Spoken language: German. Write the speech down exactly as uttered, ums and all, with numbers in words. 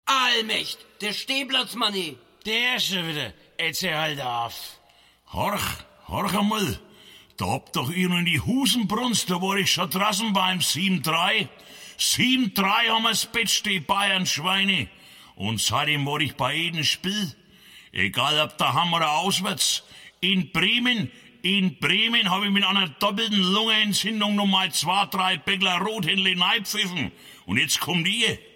Allmächt, der Stehplatzmanni. Der schon wieder. Erzähl halt auf. Horch, horch einmal. Da habt doch ihr in die Husenbrunst, da war ich schon draußen beim sieben drei. sieben drei haben wir's betzt, die Bayern-Schweine. Und seitdem war ich bei jedem Spiel. Egal ob daheim oder auswärts. In Bremen, in Bremen habe ich mit einer doppelten Lungenentzündung noch mal zwei, drei Bäckler Rothändle neipfiffen. Und jetzt kommt ihr.